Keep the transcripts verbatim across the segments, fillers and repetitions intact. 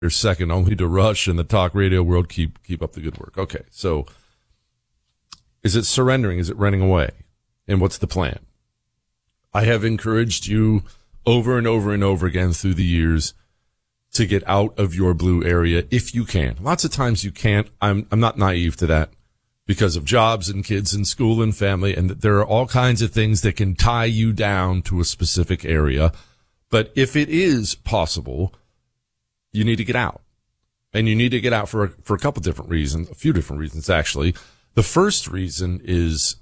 You're second only to Rush and the talk radio world. Keep keep up the good work. Okay, so is it surrendering? Is it running away? And what's the plan? I have encouraged you over and over and over again through the years to get out of your blue area if you can. Lots of times you can't. I'm I'm not naive to that because of jobs and kids and school and family, and there are all kinds of things that can tie you down to a specific area. But if it is possible, you need to get out. And you need to get out for a, for a couple different reasons, a few different reasons, actually. The first reason is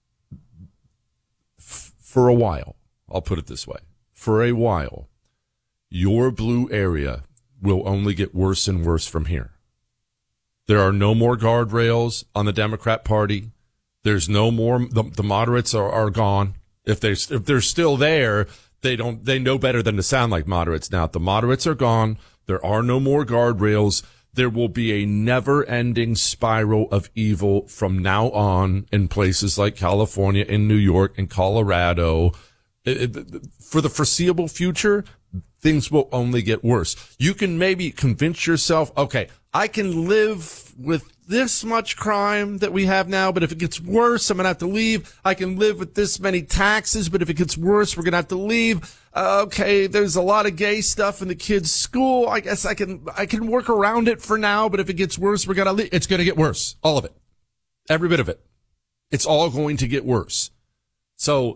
f- for a while, I'll put it this way. For a while, your blue area will only get worse and worse from here. There are no more guardrails on the Democrat Party. There's no more, the, the moderates are, are gone. If they if they're still there, they don't, they know better than to sound like moderates now. The moderates are gone. There are no more guardrails. There will be a never-ending spiral of evil from now on in places like California and New York and Colorado. It, it, for the foreseeable future, things will only get worse. You can maybe convince yourself, okay, I can live with this much crime that we have now, but if it gets worse, I'm going to have to leave. I can live with this many taxes, but if it gets worse, we're going to have to leave. Uh, okay, there's a lot of gay stuff in the kids' school. I guess I can, I can work around it for now, but if it gets worse, we're going to leave. It's going to get worse. All of it. Every bit of it. It's all going to get worse. So,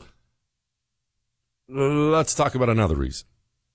uh, let's talk about another reason.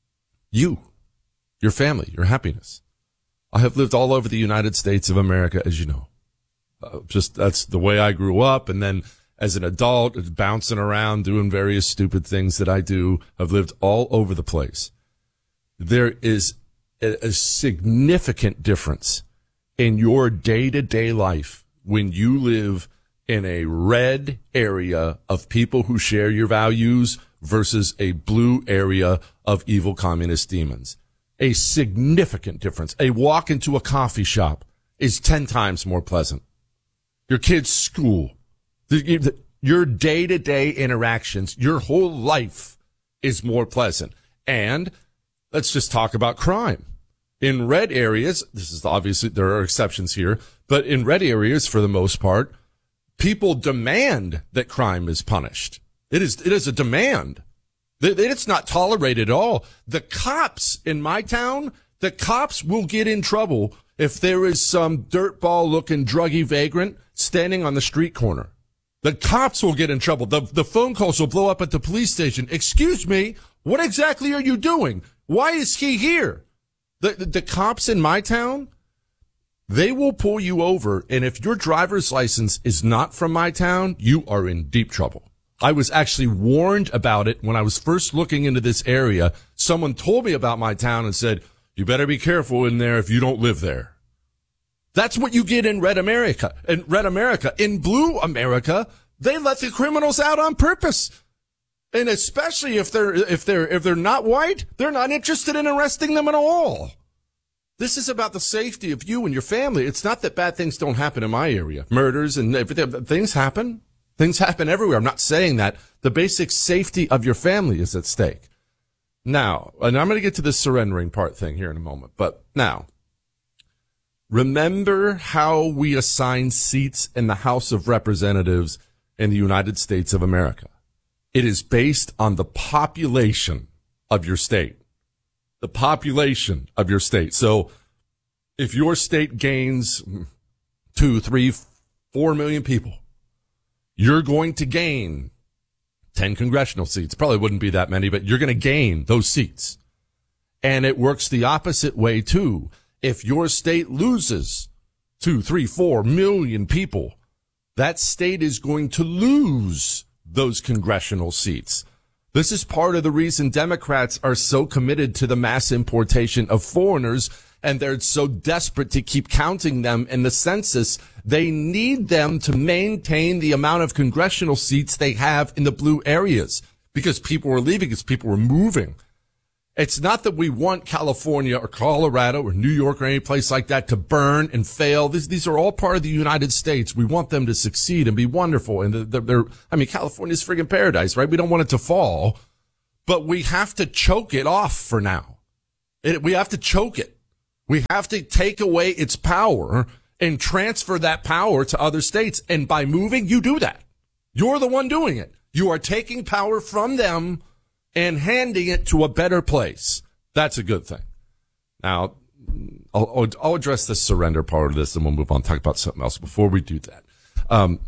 You, your family, your happiness. I have lived all over the United States of America, as you know. Uh, just that's the way I grew up. And then as an adult, bouncing around, doing various stupid things that I do. I've lived all over the place. There is a, a significant difference in your day-to-day life when you live in a red area of people who share your values versus a blue area of evil communist demons. A significant difference. A walk into a coffee shop is ten times more pleasant. Your kid's school, the, the, your day-to-day interactions, your whole life is more pleasant. And let's just talk about crime. In red areas, this is obviously, there are exceptions here, but in red areas, for the most part, people demand that crime is punished. It is, it is a demand. It's not tolerated at all. The cops in my town, the cops will get in trouble if there is some dirtball looking druggy vagrant standing on the street corner. The cops will get in trouble. The, the phone calls will blow up at the police station. Excuse me, what exactly are you doing? Why is he here? The, the, the cops in my town, they will pull you over. And if your driver's license is not from my town, you are in deep trouble. I was actually warned about it when I was first looking into this area. Someone told me about my town and said, you better be careful in there if you don't live there. That's what you get in red America. In red America. In blue America, they let the criminals out on purpose. And especially if they're, if they're, if they're not white, they're not interested in arresting them at all. This is about the safety of you and your family. It's not that bad things don't happen in my area. Murders and everything, things happen. Things happen everywhere. I'm not saying that. The basic safety of your family is at stake. Now, and I'm going to get to this surrendering part thing here in a moment, but now, remember how we assign seats in the House of Representatives in the United States of America. It is based on the population of your state. The population of your state. So, if your state gains two, three, four million people, you're going to gain ten congressional seats. Probably wouldn't be that many, but you're going to gain those seats. And it works the opposite way, too. If your state loses two, three, four million people, that state is going to lose those congressional seats. This is part of the reason Democrats are so committed to the mass importation of foreigners, and they're so desperate to keep counting them in the census. They need them to maintain the amount of congressional seats they have in the blue areas because people are leaving, because people are moving. It's not that we want California or Colorado or New York or any place like that to burn and fail. These, these are all part of the United States. We want them to succeed and be wonderful. And they're, they're I mean, California's friggin' paradise, right? We don't want it to fall, but we have to choke it off for now. It, we have to choke it. We have to take away its power and transfer that power to other states. And by moving, you do that. You're the one doing it. You are taking power from them and handing it to a better place. That's a good thing. Now, I'll, I'll address the surrender part of this, and we'll move on, talk about something else. Before we do that, um,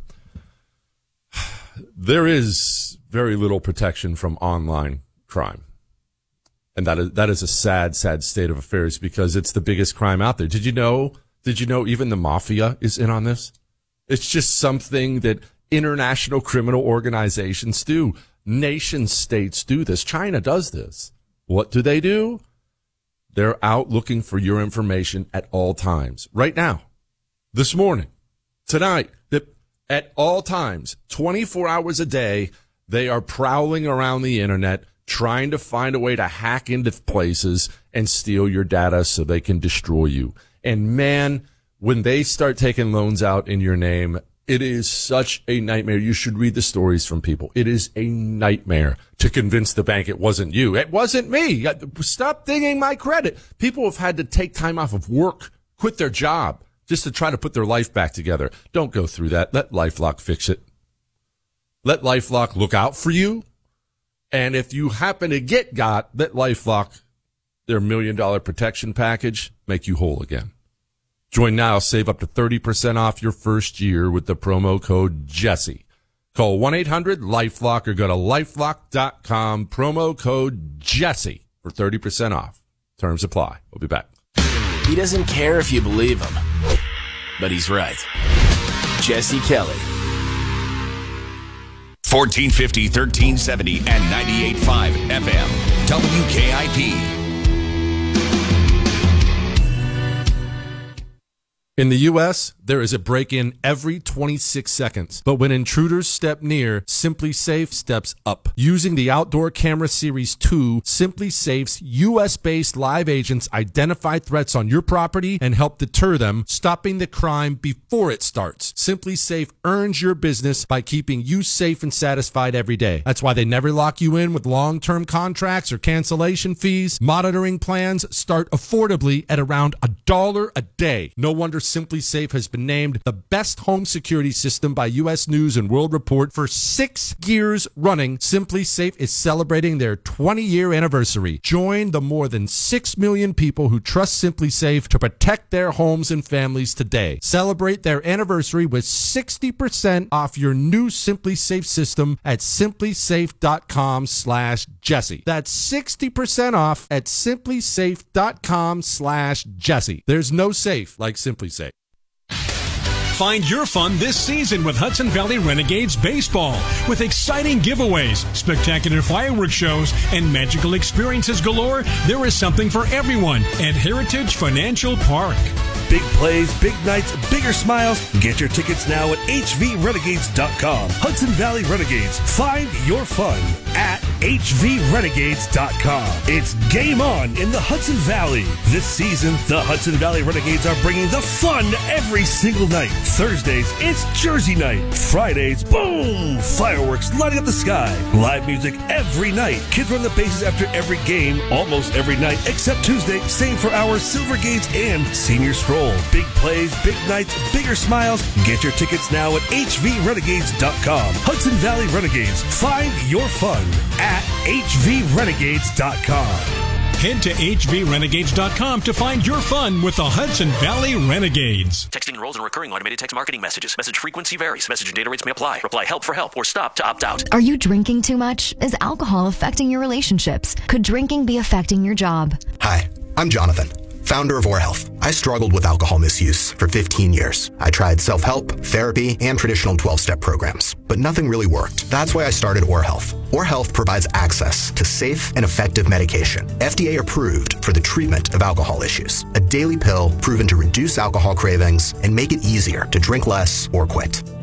there is very little protection from online crime. And that is, that is a sad, sad state of affairs because it's the biggest crime out there. Did you know, did you know even the mafia is in on this? It's just something that international criminal organizations do. Nation states do this. China does this. What do they do? They're out looking for your information at all times. Right now, this morning, tonight, at all times, twenty-four hours a day, they are prowling around the internet, trying to find a way to hack into places and steal your data so they can destroy you. And man, when they start taking loans out in your name, it is such a nightmare. You should read the stories from people. It is a nightmare to convince the bank it wasn't you. It wasn't me. Stop dinging my credit. People have had to take time off of work, quit their job, just to try to put their life back together. Don't go through that. Let LifeLock fix it. Let LifeLock look out for you. And if you happen to get got, let LifeLock, their million dollar protection package, make you whole again. Join now, save up to thirty percent off your first year with the promo code Jesse. Call one eight hundred LifeLock or go to lifelock dot com, promo code Jesse for thirty percent off. Terms apply. We'll be back. He doesn't care if you believe him, but he's right. Jesse Kelly. fourteen fifty, thirteen seventy, and ninety-eight point five F M. W K I P. In the U S, there is a break-in every twenty-six seconds. But when intruders step near, SimpliSafe steps up. Using the Outdoor Camera Series two, SimpliSafe's U S-based live agents identify threats on your property and help deter them, stopping the crime before it starts. SimpliSafe earns your business by keeping you safe and satisfied every day. That's why they never lock you in with long-term contracts or cancellation fees. Monitoring plans start affordably at around a dollar a day. No wonder SimpliSafe has been named the best home security system by U S News and World Report for six years running. SimpliSafe is celebrating their twenty-year anniversary. Join the more than six million people who trust SimpliSafe to protect their homes and families today. Celebrate their anniversary with sixty percent off your new SimpliSafe system at simplisafe.com slash Jesse. That's sixty percent off at simplisafe.com slash Jesse. There's no safe like SimpliSafe. Find your fun this season with Hudson Valley Renegades Baseball. With exciting giveaways, spectacular fireworks shows, and magical experiences galore, there is something for everyone at Heritage Financial Park. Big plays, big nights, bigger smiles. Get your tickets now at h v renegades dot com. Hudson Valley Renegades. Find your fun at h v renegades dot com. It's game on in the Hudson Valley. This season, the Hudson Valley Renegades are bringing the fun every single night. Thursdays, it's Jersey night. Fridays, boom! Fireworks lighting up the sky. Live music every night. Kids run the bases after every game, almost every night, except Tuesday. Same for our Silver Gates and Senior Stroll. Big plays, big nights, bigger smiles. Get your tickets now at h v renegades dot com. Hudson Valley Renegades. Find your fun at h v renegades dot com. Head to h v renegades dot com to find your fun with the Hudson Valley Renegades. Texting enrolls in recurring automated text marketing messages. Message frequency varies. Message and data rates may apply. Reply help for help or stop to opt out. Are you drinking too much? Is alcohol affecting your relationships? Could drinking be affecting your job? Hi, I'm Jonathan, founder of OrHealth. I struggled with alcohol misuse for fifteen years. I tried self-help, therapy, and traditional twelve-step programs, but nothing really worked. That's why I started OrHealth. OrHealth provides access to safe and effective medication, F D A approved for the treatment of alcohol issues. A daily pill proven to reduce alcohol cravings and make it easier to drink less or quit.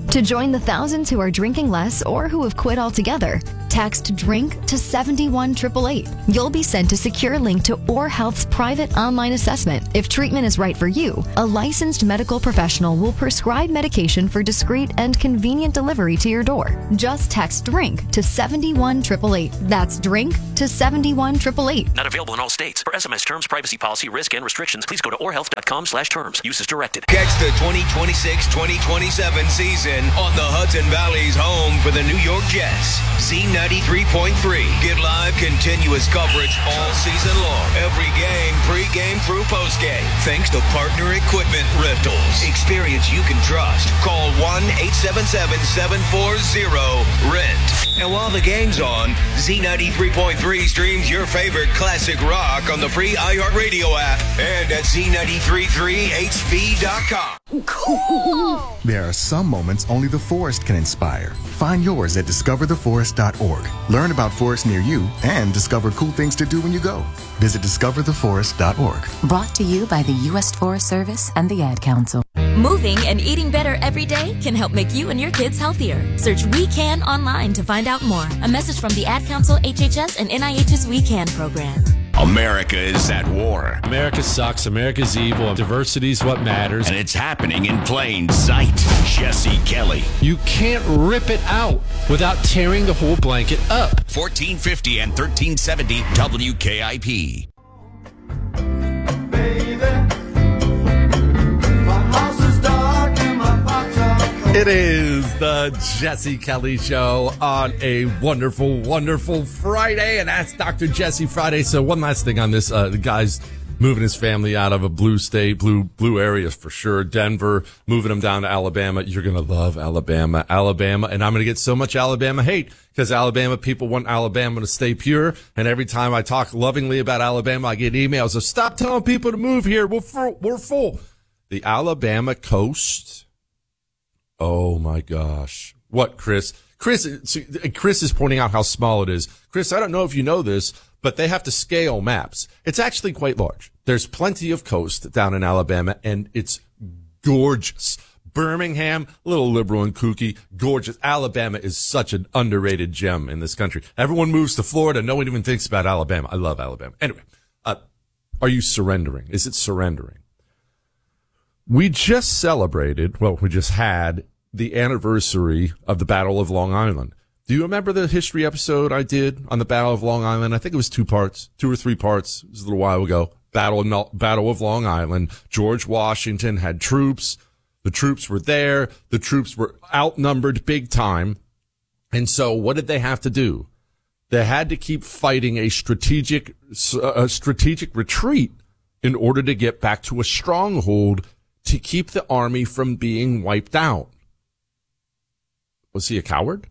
To join the thousands who are drinking less or who have quit altogether, text DRINK to seven one eight eight eight. You'll be sent a secure link to OrHealth's private online assessment. If treatment is right for you, a licensed medical professional will prescribe medication for discreet and convenient delivery to your door. Just text DRINK to seven one eight eight eight. That's DRINK to seven one eight eight eight. Not available in all states. For S M S terms, privacy policy, risk, and restrictions, please go to orhealth.com slash terms. Use as directed. Catch the twenty twenty-six twenty twenty-seven season on the Hudson Valley's home for the New York Jets. Z ninety-three point three. Get live continuous coverage all season long. Every game, pre-game through post-game. Thanks to partner equipment rentals. Experience you can trust. Call one eight seven seven, seven four zero, rent. And while the game's on, Z ninety-three point three streams your favorite classic rock on the free iHeartRadio app and at Z nine three three H V dot com. Cool. There are some moments only the forest can inspire. Find yours at discover the forest dot org. Learn about forests near you and discover cool things to do when you go. Visit discover the forest dot org. Brought to you by the U S Forest Service and the Ad Council. Moving and eating better every day can help make you and your kids healthier. Search We Can online to find out more. A message from the Ad Council, H H S, and N I H's We Can program. America is at war. America sucks. America's evil. Diversity's what matters. And it's happening in plain sight. Jesse Kelly. You can't rip it out without tearing the whole blanket up. fourteen fifty and thirteen seventy W K I P. It is the Jesse Kelly Show on a wonderful, wonderful Friday, and that's Doctor Jesse Friday. So one last thing on this, uh, the guy's moving his family out of a blue state, blue blue area for sure. Denver, moving them down to Alabama. You're going to love Alabama. Alabama, and I'm going to get so much Alabama hate because Alabama people want Alabama to stay pure, and every time I talk lovingly about Alabama, I get emails of, stop telling people to move here. We're full. We're full. The Alabama coast. Oh my gosh. What, Chris? Chris, Chris is pointing out how small it is. Chris, I don't know if you know this, but they have to scale maps. It's actually quite large. There's plenty of coast down in Alabama, and it's gorgeous. Birmingham, a little liberal and kooky, gorgeous. Alabama is such an underrated gem in this country. Everyone moves to Florida. No one even thinks about Alabama. I love Alabama. Anyway, uh, are you surrendering? Is it surrendering? We just celebrated, well, we just had the anniversary of the Battle of Long Island. Do you remember the history episode I did on the Battle of Long Island? I think it was two parts, two or three parts. It was a little while ago. Battle of, Battle of Long Island. George Washington had troops. The troops were there. The troops were outnumbered big time. And so what did they have to do? They had to keep fighting a strategic, a strategic retreat in order to get back to a stronghold to keep the army from being wiped out. Was he a coward?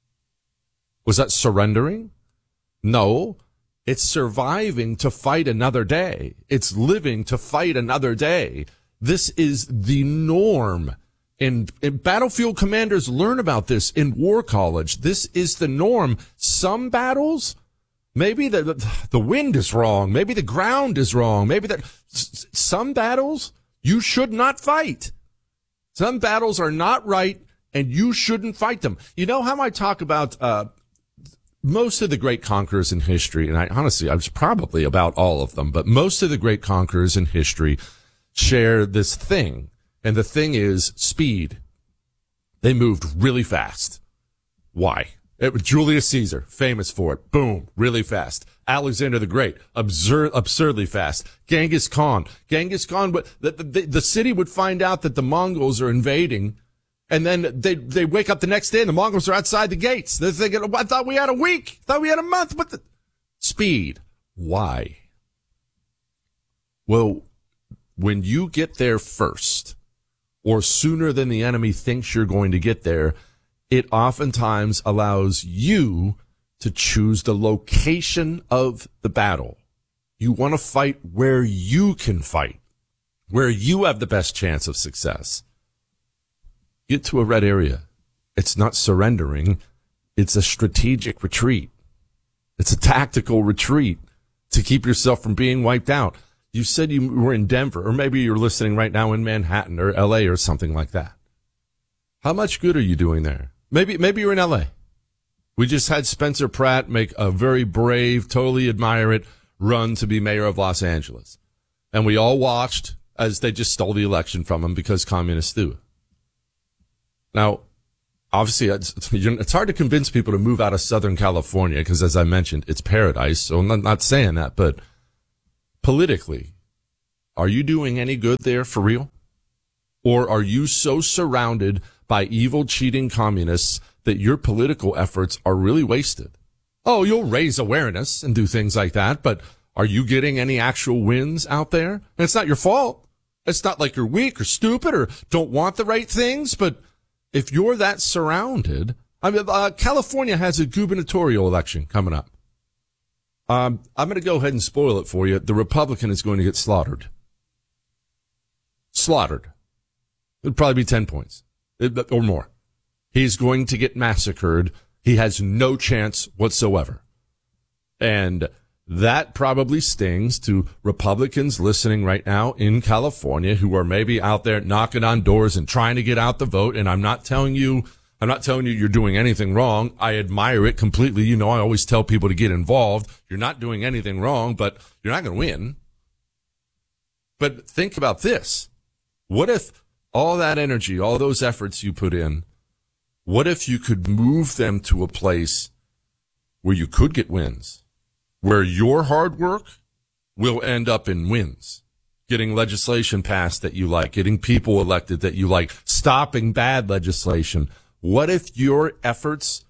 Was that surrendering? No. It's surviving to fight another day. It's living to fight another day. This is the norm. And, and battlefield commanders learn about this in war college. This is the norm. Some battles, maybe the, the, the wind is wrong. Maybe the ground is wrong. Maybe that some battles, you should not fight. Some battles are not right, and you shouldn't fight them. You know how I talk about uh most of the great conquerors in history, and I honestly, I was probably about all of them, but most of the great conquerors in history share this thing, and the thing is speed. They moved really fast. Why? It was Julius Caesar, famous for it. Boom, really fast. Alexander the Great, absurd, absurdly fast. Genghis Khan, Genghis Khan, but the, the, the city would find out that the Mongols are invading, and then they they wake up the next day and the Mongols are outside the gates. They're thinking, I thought we had a week, I thought we had a month. What the speed? Why? Well, when you get there first, or sooner than the enemy thinks you're going to get there, it oftentimes allows you to choose the location of the battle. You want to fight where you can fight, where you have the best chance of success. Get to a red area. It's not surrendering. It's a strategic retreat. It's a tactical retreat to keep yourself from being wiped out. You said you were in Denver, or maybe you're listening right now in Manhattan or L A or something like that. How much good are you doing there? Maybe, maybe you're in L A. We just had Spencer Pratt make a very brave, totally admire it run to be mayor of Los Angeles. And we all watched as they just stole the election from him because communists do. Now, obviously, it's, it's hard to convince people to move out of Southern California because, as I mentioned, it's paradise. So I'm not, not saying that, but politically, are you doing any good there for real? Or are you so surrounded by evil, cheating communists that your political efforts are really wasted? Oh, you'll raise awareness and do things like that, but are you getting any actual wins out there? And it's not your fault. It's not like you're weak or stupid or don't want the right things, but if you're that surrounded, I mean, uh, California has a gubernatorial election coming up. Um, I'm going to go ahead and spoil it for you. The Republican is going to get slaughtered. Slaughtered. It'd probably be ten points or more. He's going to get massacred. He has no chance whatsoever. And that probably stings to Republicans listening right now in California who are maybe out there knocking on doors and trying to get out the vote. And I'm not telling you, I'm not telling you you're doing anything wrong. I admire it completely. You know, I always tell people to get involved. You're not doing anything wrong, but you're not going to win. But think about this. What if all that energy, all those efforts you put in, what if you could move them to a place where you could get wins, where your hard work will end up in wins, getting legislation passed that you like, getting people elected that you like, stopping bad legislation? What if your efforts,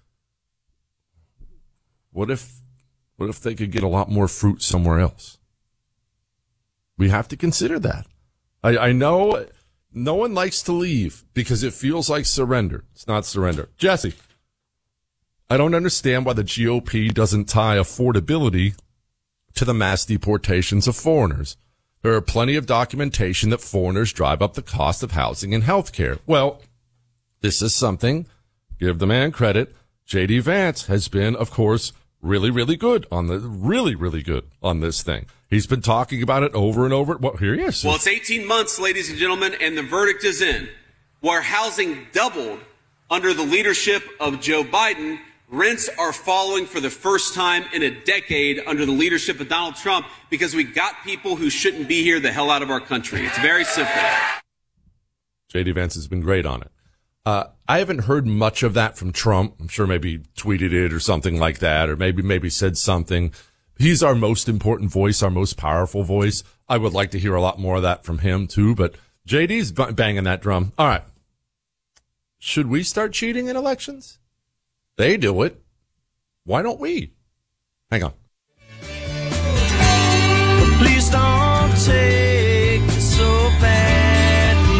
what if, what if they could get a lot more fruit somewhere else? We have to consider that. I, I know no one likes to leave because it feels like surrender. It's not surrender. Jesse, I don't understand why the G O P doesn't tie affordability to the mass deportations of foreigners. There are plenty of documentation that foreigners drive up the cost of housing and health care. Well, this is something, give the man credit, J D Vance has been, of course, really, really good on the, really, really good on this thing. He's been talking about it over and over. Well, here he is. Well, it's eighteen months, ladies and gentlemen, and the verdict is in. Where housing doubled under the leadership of Joe Biden, rents are falling for the first time in a decade under the leadership of Donald Trump because we got people who shouldn't be here the hell out of our country. It's very simple. J D Vance has been great on it. Uh, I haven't heard much of that from Trump. I'm sure maybe tweeted it or something like that, or maybe, maybe said something. He's our most important voice, our most powerful voice. I would like to hear a lot more of that from him too, but J D's banging that drum. All right. Should we start cheating in elections? They do it. Why don't we? Hang on. Please don't take it so badly.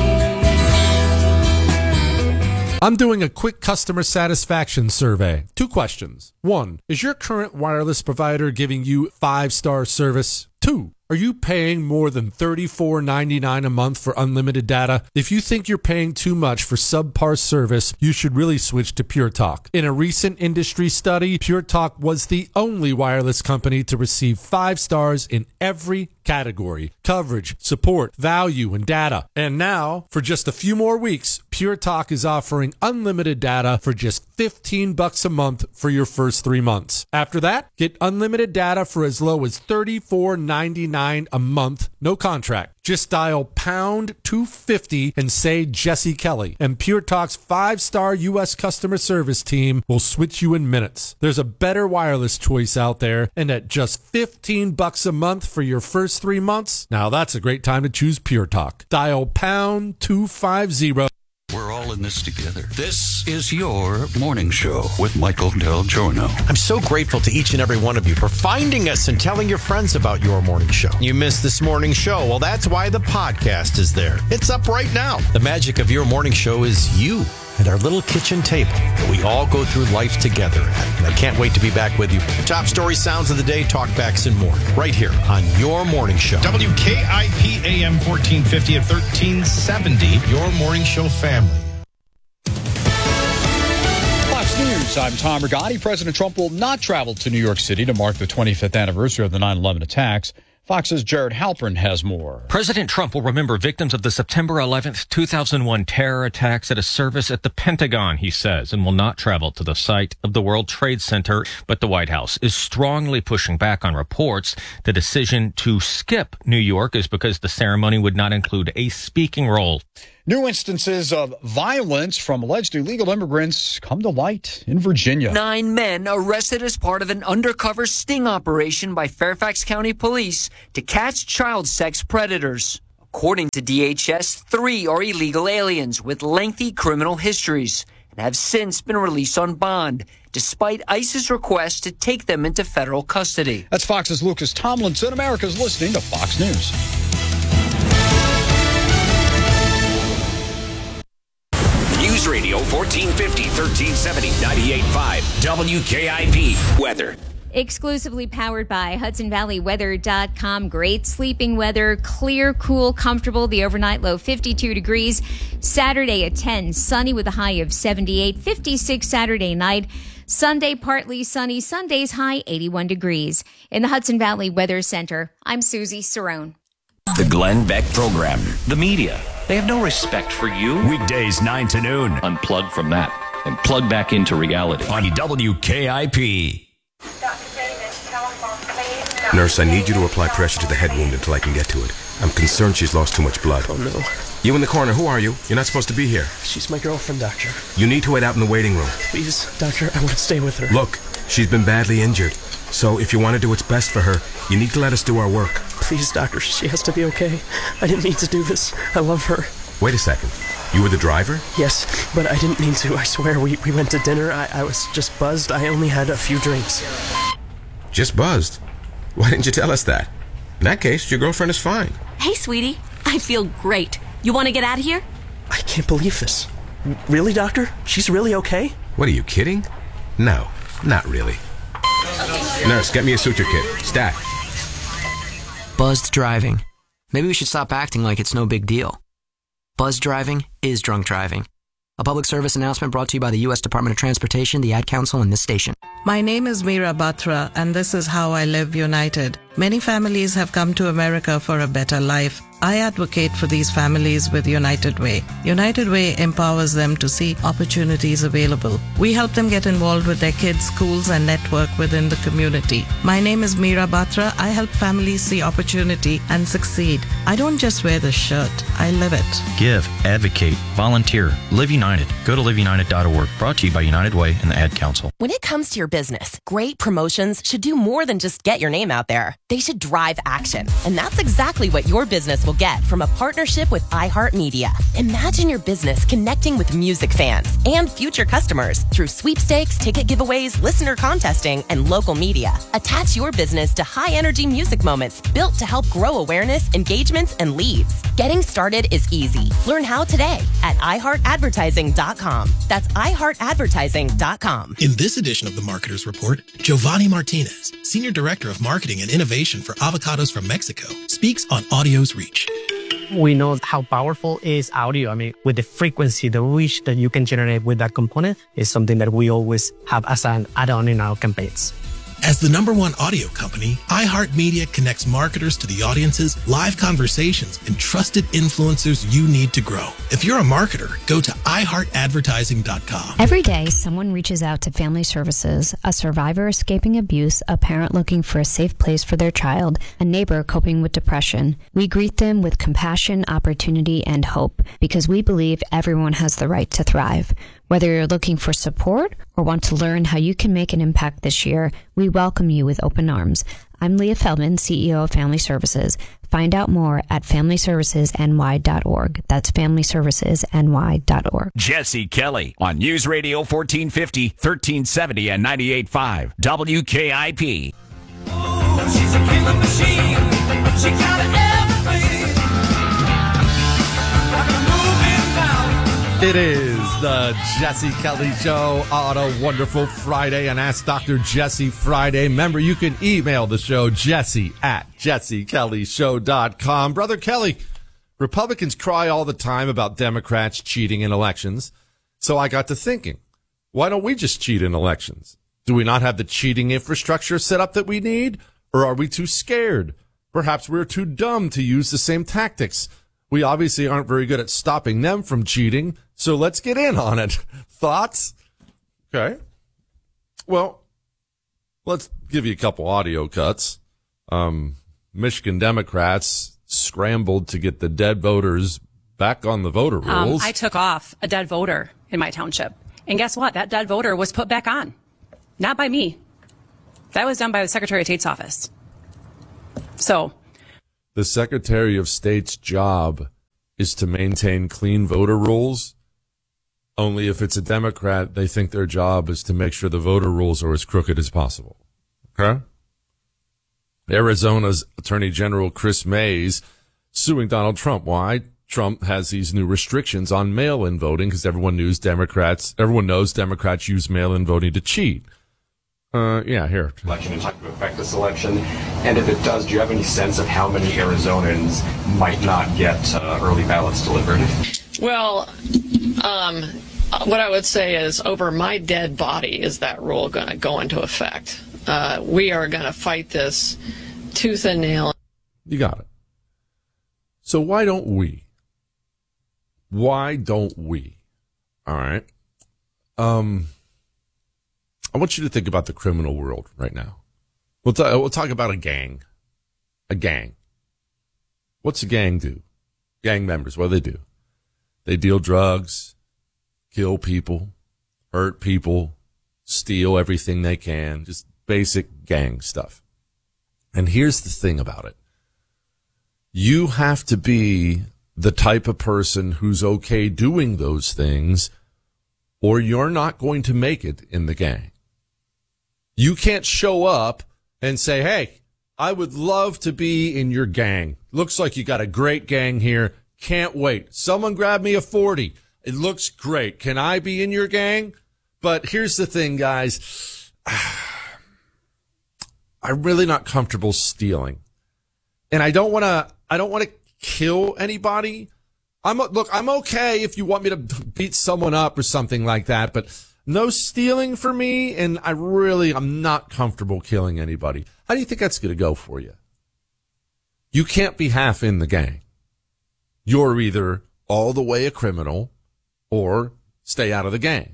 I'm doing a quick customer satisfaction survey. Two questions. One, is your current wireless provider giving you five-star service? Two, are you paying more than thirty-four ninety-nine a month for unlimited data? If you think you're paying too much for subpar service, you should really switch to Pure Talk. In a recent industry study, Pure Talk was the only wireless company to receive five stars in every category: coverage, support, value, and data. And now, for just a few more weeks, Pure Talk is offering unlimited data for just fifteen bucks a month for your first three months. After that, get unlimited data for as low as thirty-four ninety-nine a month, no contract. Just dial pound two fifty and say Jesse Kelly, and Pure Talk's five-star U S customer service team will switch you in minutes. There's a better wireless choice out there, and at just fifteen bucks a month for your first three months, now that's a great time to choose Pure Talk. Dial pound two fifty. We're all in this together. This is your morning show with Michael Del Giorno. I'm so grateful to each and every one of you for finding us and telling your friends about your morning show. You missed this morning show. Well, that's why the podcast is there. It's up right now. The magic of your morning show is you and our little kitchen table that we all go through life together at. And I can't wait to be back with you. Top story, sounds of the day, talkbacks, and more. Right here on your morning show. W K I P A M fourteen fifty at thirteen seventy. Your morning show family. Fox News, I'm Tom Rigotti. President Trump will not travel to New York City to mark the twenty-fifth anniversary of the nine eleven attacks. Fox's Jared Halpern has more. President Trump will remember victims of the September eleventh, two thousand one terror attacks at a service at the Pentagon, he says, and will not travel to the site of the World Trade Center. But the White House is strongly pushing back on reports. The decision to skip New York is because the ceremony would not include a speaking role. New instances of violence from alleged illegal immigrants come to light in Virginia. Nine men arrested as part of an undercover sting operation by Fairfax County Police to catch child sex predators. According to D H S, three are illegal aliens with lengthy criminal histories and have since been released on bond, despite ICE's request to take them into federal custody. That's Fox's Lucas Tomlinson. America's listening to Fox News. News Radio fourteen fifty, thirteen seventy, ninety-eight point five W K I P weather. Exclusively powered by Hudson Valley Weather dot com. Great sleeping weather, clear, cool, comfortable. The overnight low fifty-two degrees. Saturday at ten, sunny with a high of seventy-eight. fifty-six Saturday night. Sunday partly sunny. Sunday's high eighty-one degrees. In the Hudson Valley Weather Center, I'm Susie Cerrone. The Glenn Beck Program. The media, they have no respect for you. Weekdays nine to noon. Unplug from that and plug back into reality. On W K I P. Nurse, I need you to apply pressure to the head wound until I can get to it. I'm concerned she's lost too much blood. Oh, no. You in the corner, who are you? You're not supposed to be here. She's my girlfriend, doctor. You need to wait out in the waiting room. Please, doctor, I want to stay with her. Look, she's been badly injured. So if you want to do what's best for her, you need to let us do our work. Please, doctor, she has to be okay. I didn't mean to do this. I love her. Wait a second. You were the driver? Yes, but I didn't mean to. I swear, we, we went to dinner. I, I was just buzzed. I only had a few drinks. Just buzzed? Why didn't you tell us that? In that case, your girlfriend is fine. Hey, sweetie. I feel great. You want to get out of here? I can't believe this. Really, doctor? She's really okay? What, are you kidding? No, not really. Nurse, get me a suture kit. Stat. Buzzed driving. Maybe we should stop acting like it's no big deal. Buzzed driving is drunk driving. A public service announcement brought to you by the U S Department of Transportation, the Ad Council, and this station. My name is Meera Batra, and this is How I Live United. Many families have come to America for a better life. I advocate for these families with United Way. United Way empowers them to see opportunities available. We help them get involved with their kids' schools and network within the community. My name is Meera Batra. I help families see opportunity and succeed. I don't just wear the shirt, I live it. Give, advocate, volunteer, Live United. Go to live united dot org. Brought to you by United Way and the Ad Council. When it comes to your business, great promotions should do more than just get your name out there. They should drive action. And that's exactly what your business will get from a partnership with iHeartMedia. Imagine your business connecting with music fans and future customers through sweepstakes, ticket giveaways, listener contesting, and local media. Attach your business to high-energy music moments built to help grow awareness, engagements, and leads. Getting started is easy. Learn how today at i heart advertising dot com. That's i heart advertising dot com. In this edition of the Marketer's Report, Giovanni Martinez, Senior Director of Marketing and Innovation for Avocados from Mexico, speaks on audio's reach. We know how powerful is audio. I mean, with the frequency, the reach that you can generate with that component is something that we always have as an add-on in our campaigns. As the number one audio company, iHeartMedia connects marketers to the audiences, live conversations, and trusted influencers you need to grow. If you're a marketer, go to i heart advertising dot com. Every day, someone reaches out to Family Services, a survivor escaping abuse, a parent looking for a safe place for their child, a neighbor coping with depression. We greet them with compassion, opportunity, and hope, because we believe everyone has the right to thrive. Whether you're looking for support or want to learn how you can make an impact this year, we welcome you with open arms. I'm Leah Feldman, C E O of Family Services. Find out more at family services n y dot org. That's family services n y dot org. Jesse Kelly on News Radio fourteen fifty, thirteen seventy, and ninety-eight point five W K I P. Oh, she's a killing machine. She got everything. Like a moving mouth. It is the Jesse Kelly Show on a wonderful Friday, and Ask Doctor Jesse Friday. Remember, you can email the show, Jesse at jesse kelly show dot com. Brother Kelly, Republicans cry all the time about Democrats cheating in elections. So I got to thinking, why don't we just cheat in elections? Do we not have the cheating infrastructure set up that we need? Or are we too scared? Perhaps we're too dumb to use the same tactics. We obviously aren't very good at stopping them from cheating, so let's get in on it. Thoughts? Okay. Well, let's give you a couple audio cuts. Um, Michigan Democrats scrambled to get the dead voters back on the voter rolls. Um, I took off a dead voter in my township. And guess what? That dead voter was put back on. Not by me. That was done by the Secretary of State's office. So. The Secretary of State's job is to maintain clean voter rolls. Only if it's a Democrat, they think their job is to make sure the voter rolls are as crooked as possible. Okay? Arizona's Attorney General Chris Mays suing Donald Trump. Why? Trump has these new restrictions on mail-in voting because everyone knows Democrats, everyone knows Democrats use mail-in voting to cheat. Uh, yeah, here. Election is not going to affect this election, and if it does, do you have any sense of how many Arizonans might not get uh, early ballots delivered? Well, um, what I would say is, over my dead body is that rule going to go into effect. Uh, we are going to fight this tooth and nail. You got it. So why don't we? Why don't we? All right. Um, I want you to think about the criminal world right now. We'll, t- we'll talk about a gang. A gang. What's a gang do? Gang members, what do they do? They deal drugs, kill people, hurt people, steal everything they can, just basic gang stuff. And here's the thing about it. You have to be the type of person who's okay doing those things, or you're not going to make it in the gang. You can't show up and say, hey, I would love to be in your gang. Looks like you got a great gang here. Can't wait. Someone grab me a forty. It looks great. Can I be in your gang? But here's the thing, guys. I'm really not comfortable stealing. And I don't want to, I don't want to kill anybody. I'm, look, I'm okay if you want me to beat someone up or something like that, but no stealing for me. And I really, I'm not comfortable killing anybody. How do you think that's going to go for you? You can't be half in the gang. You're either all the way a criminal or stay out of the gang.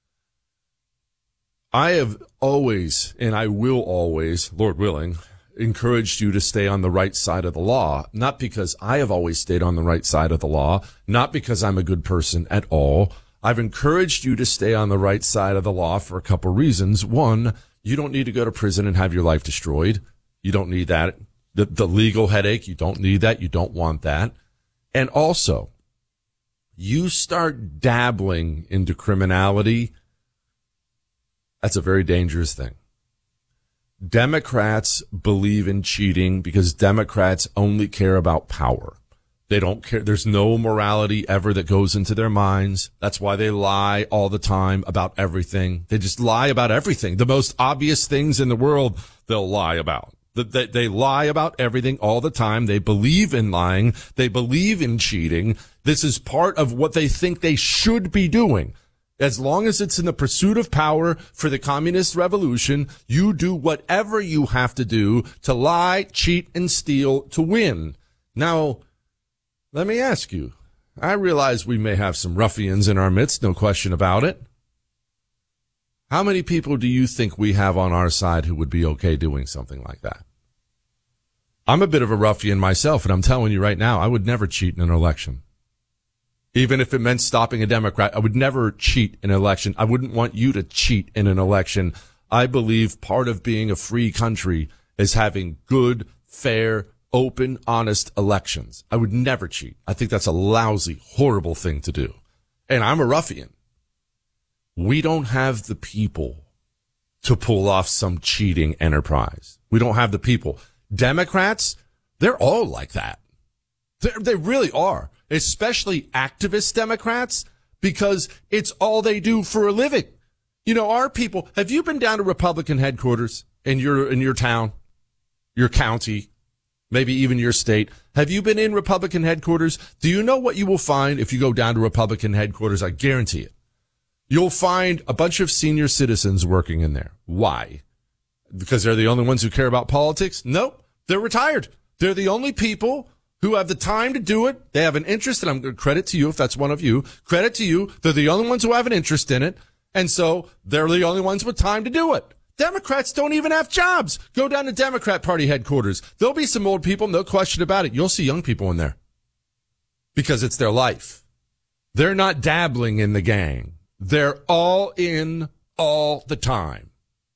I have always, and I will always, Lord willing, encouraged you to stay on the right side of the law, not because I have always stayed on the right side of the law, not because I'm a good person at all. I've encouraged you to stay on the right side of the law for a couple reasons. One, you don't need to go to prison and have your life destroyed. You don't need that. The, the legal headache, you don't need that. You don't want that. And also, you start dabbling into criminality, that's a very dangerous thing. Democrats believe in cheating because Democrats only care about power. They don't care. There's no morality ever that goes into their minds. That's why they lie all the time about everything. They just lie about everything. The most obvious things in the world, they'll lie about. They, they lie about everything all the time. They believe in lying. They believe in cheating. This is part of what they think they should be doing. As long as it's in the pursuit of power for the communist revolution, you do whatever you have to do to lie, cheat, and steal to win. Now, let me ask you, I realize we may have some ruffians in our midst, no question about it. How many people do you think we have on our side who would be okay doing something like that? I'm a bit of a ruffian myself, and I'm telling you right now, I would never cheat in an election. Even if it meant stopping a Democrat, I would never cheat in an election. I wouldn't want you to cheat in an election. I believe part of being a free country is having good, fair, open, honest elections. I would never cheat. I think that's a lousy, horrible thing to do. And I'm a ruffian. We don't have the people to pull off some cheating enterprise. We don't have the people. Democrats, they're all like that. They're, they really are. Especially activist Democrats, because it's all they do for a living. You know, our people, have you been down to Republican headquarters in your, in your town, your county, maybe even your state? Have you been in Republican headquarters? Do you know what you will find if you go down to Republican headquarters? I guarantee it. You'll find a bunch of senior citizens working in there. Why? Because they're the only ones who care about politics? Nope. They're retired. They're the only people who have the time to do it. They have an interest, and I'm going to credit to you if that's one of you. Credit to you. They're the only ones who have an interest in it, and so they're the only ones with time to do it. Democrats don't even have jobs. Go down to Democrat Party headquarters. There'll be some old people, no question about it. You'll see young people in there because it's their life. They're not dabbling in the gang. They're all in all the time.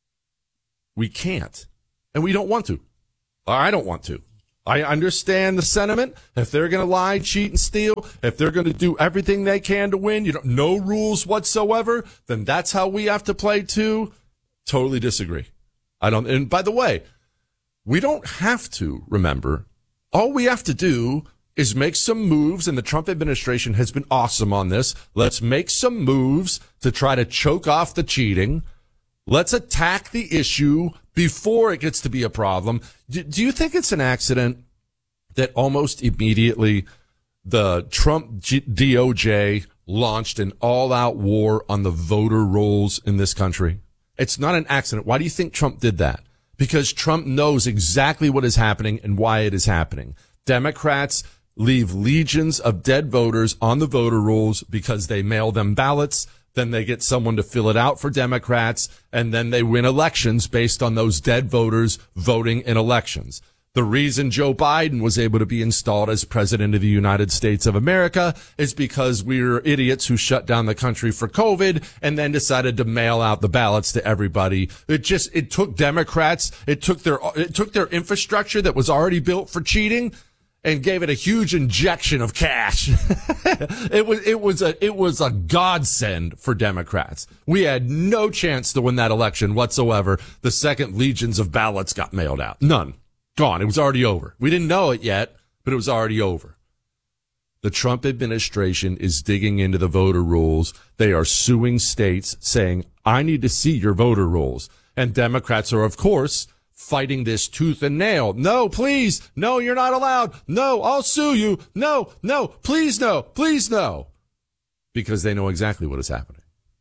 We can't, and we don't want to. I don't want to. I understand the sentiment. If they're going to lie, cheat, and steal, if they're going to do everything they can to win, you know, no rules whatsoever, then that's how we have to play too. Totally disagree. I don't. And by the way, we don't have to, remember. All we have to do is make some moves, and the Trump administration has been awesome on this. Let's make some moves to try to choke off the cheating. Let's attack the issue before it gets to be a problem. Do, do you think it's an accident that almost immediately the Trump G- D O J launched an all-out war on the voter rolls in this country? It's not an accident. Why do you think Trump did that? Because Trump knows exactly what is happening and why it is happening. Democrats leave legions of dead voters on the voter rolls because they mail them ballots. Then they get someone to fill it out for Democrats, and then they win elections based on those dead voters voting in elections. The reason Joe Biden was able to be installed as president of the United States of America is because we were idiots who shut down the country for COVID and then decided to mail out the ballots to everybody. It just, it took Democrats, it took their, it took their infrastructure that was already built for cheating and gave it a huge injection of cash. It was, it was a, it was a godsend for Democrats. We had no chance to win that election whatsoever. The second legions of ballots got mailed out. None. Gone. It was already over. We didn't know it yet, but it was already over. The Trump administration is digging into the voter rolls. They are suing states saying, I need to see your voter rolls. And Democrats are, of course, fighting this tooth and nail. No, please. No, you're not allowed. No, I'll sue you. No, no, please no, please no. Because they know exactly what is happening.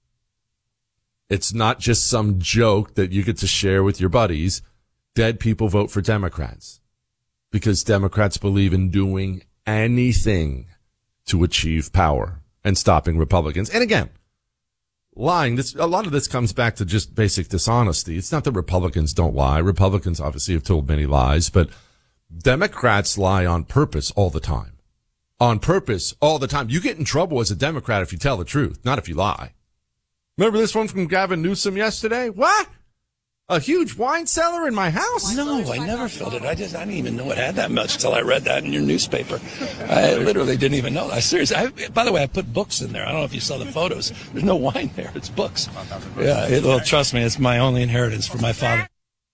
It's not just some joke that you get to share with your buddies. Dead people vote for Democrats because Democrats believe in doing anything to achieve power and stopping Republicans. And again, lying, this, a lot of this comes back to just basic dishonesty. It's not that Republicans don't lie. Republicans obviously have told many lies, but Democrats lie on purpose all the time. On purpose all the time. You get in trouble as a Democrat if you tell the truth, not if you lie. Remember this one from Gavin Newsom yesterday? What? A huge wine cellar in my house? No, I never filled it. I just, I didn't even know it had that much until I read that in your newspaper. I literally didn't even know. I seriously, I, by the way, I put books in there. I don't know if you saw the photos. There's no wine there. It's books. Yeah, it, well, trust me, it's my only inheritance from my father.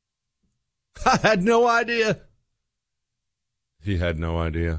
I had no idea. He had no idea.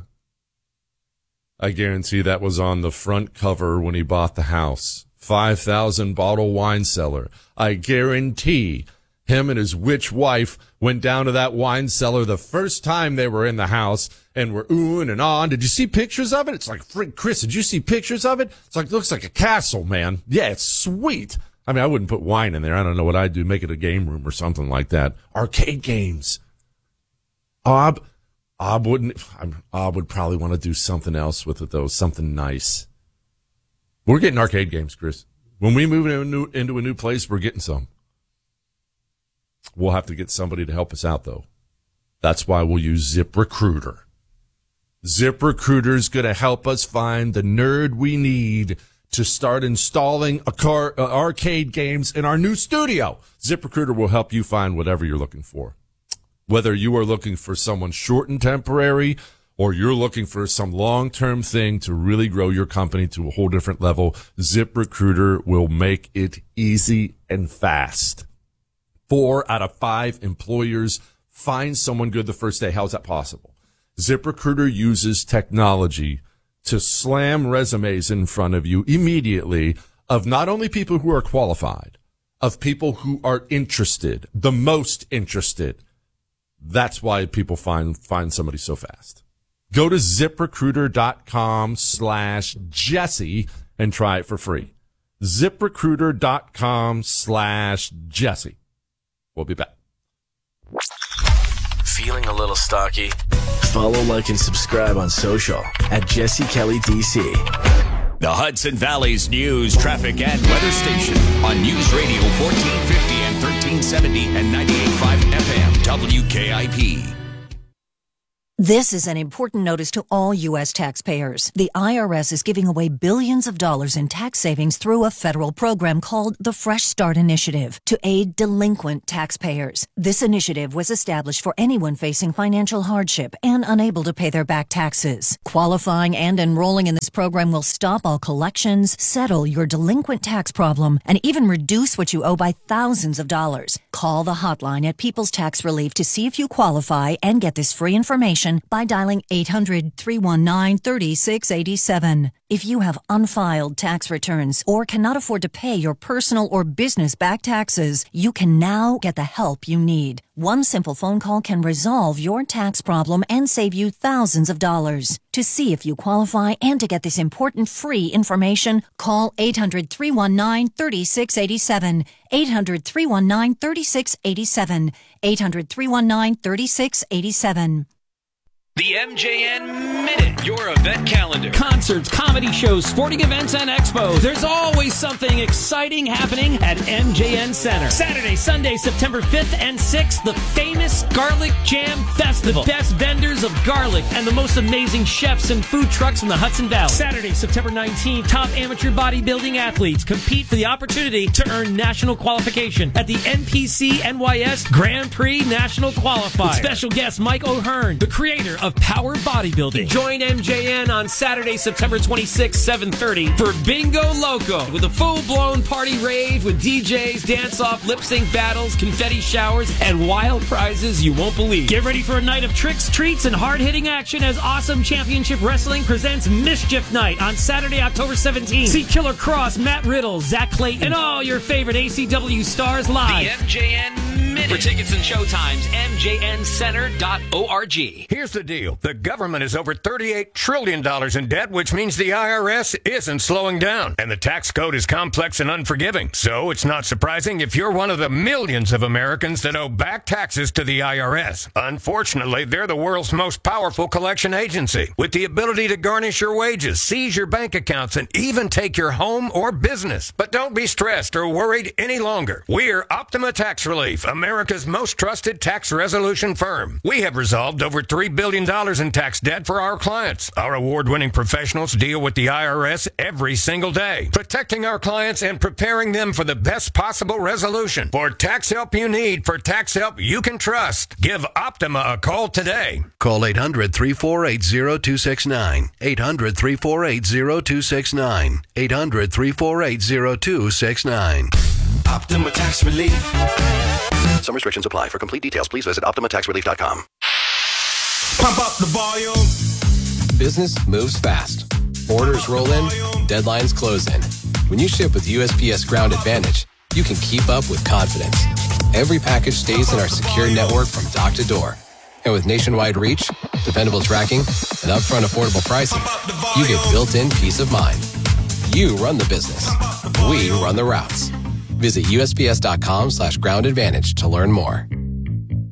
I guarantee that was on the front cover when he bought the house. five thousand bottle wine cellar. I guarantee him and his witch wife went down to that wine cellar the first time they were in the house and were oohing and on. Did you see pictures of it? It's like, Chris, did you see pictures of it? It's like, looks like a castle, man. Yeah, it's sweet. I mean, I wouldn't put wine in there. I don't know what I'd do. Make it a game room or something like that. Arcade games. Ob, Ob wouldn't, Ob would probably want to do something else with it though. Something nice. We're getting arcade games, Chris. When we move into a new, into a new place, we're getting some. We'll have to get somebody to help us out, though. That's why we'll use ZipRecruiter. ZipRecruiter's going to help us find the nerd we need to start installing a car, uh, arcade games in our new studio. ZipRecruiter will help you find whatever you're looking for. Whether you are looking for someone short and temporary, or you're looking for some long-term thing to really grow your company to a whole different level, ZipRecruiter will make it easy and fast. Four out of five employers find someone good the first day. How's that possible? ZipRecruiter uses technology to slam resumes in front of you immediately of not only people who are qualified, of people who are interested, the most interested. That's why people find, find somebody so fast. Go to ZipRecruiter.com slash Jesse and try it for free. ZipRecruiter.com slash Jesse. We'll be back. feeling a little stocky? Follow, like, and subscribe on social at Jesse Kelly D C. The Hudson Valley's news, traffic, and weather station on News Radio fourteen fifty and thirteen seventy and ninety-eight point five F M W K I P. This is an important notice to all U S taxpayers. The I R S is giving away billions of dollars in tax savings through a federal program called the Fresh Start Initiative to aid delinquent taxpayers. This initiative was established for anyone facing financial hardship and unable to pay their back taxes. Qualifying and enrolling in this program will stop all collections, settle your delinquent tax problem, and even reduce what you owe by thousands of dollars. Call the hotline at People's Tax Relief to see if you qualify and get this free information by dialing eight hundred, three one nine, three six eight seven. If you have unfiled tax returns or cannot afford to pay your personal or business back taxes, you can now get the help you need. One simple phone call can resolve your tax problem and save you thousands of dollars. To see if you qualify and to get this important free information, call eight hundred, three one nine, three six eight seven. eight hundred, three one nine, three six eight seven. eight hundred, three one nine, three six eight seven. The M J N Minute, your event calendar. Concerts, comedy shows, sporting events, and expos. There's always something exciting happening at M J N Center. Saturday, Sunday, September fifth and sixth, the famous Garlic Jam Festival. The best vendors of garlic and the most amazing chefs and food trucks from the Hudson Valley. Saturday, September nineteenth, top amateur bodybuilding athletes compete for the opportunity to earn national qualification at the N P C N Y S Grand Prix National Qualifier. With special guest Mike O'Hearn, the creator of Power Bodybuilding. Join M J N on Saturday, September twenty-sixth, seven thirty for Bingo Loco with a full-blown party rave with D Js, dance-off, lip-sync battles, confetti showers, and wild prizes you won't believe. Get ready for a night of tricks, treats, and hard-hitting action as Awesome Championship Wrestling presents Mischief Night on Saturday, October seventeenth. See Killer Cross, Matt Riddle, Zach Clayton, and all your favorite A C W stars live. The M J N Minute. For tickets and showtimes, M J N center dot org. Here's the deal. The government is over thirty-eight trillion dollars in debt, which means the I R S isn't slowing down. And the tax code is complex and unforgiving. So it's not surprising if you're one of the millions of Americans that owe back taxes to the I R S. Unfortunately, they're the world's most powerful collection agency, with the ability to garnish your wages, seize your bank accounts, and even take your home or business. But don't be stressed or worried any longer. We're Optima Tax Relief, America's most trusted tax resolution firm. We have resolved over three billion dollars in tax debt for our clients. Our award-winning professionals deal with the I R S every single day, protecting our clients and preparing them for the best possible resolution. For tax help you need, for tax help you can trust, give Optima a call today. Call eight hundred, three four eight, zero two six nine. eight hundred, three four eight, zero two six nine. eight hundred, three four eight, zero two six nine. Optima Tax Relief. Some restrictions apply. For complete details, please visit optima tax relief dot com. Pump up the volume. Business moves fast. Orders roll in, deadlines close in. When you ship with U S P S Ground Advantage, you can keep up with confidence. Every package stays in our secure network from dock to door. And with nationwide reach, dependable tracking, and upfront affordable pricing, you get built-in peace of mind. You run the business. We run the routes. Visit U S P S dot com slash ground advantage to learn more.